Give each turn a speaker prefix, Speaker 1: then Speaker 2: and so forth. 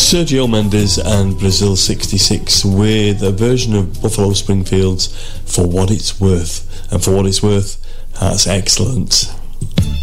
Speaker 1: Sergio Mendes and Brazil 66 with a version of Buffalo Springfield's For What It's Worth. And For What It's Worth, that's excellent.